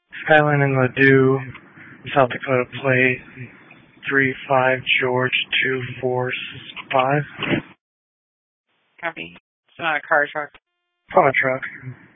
Skyline and Ladue, South Dakota plate 35 George 245. Copy. It's not a car, truck. Oh, a truck.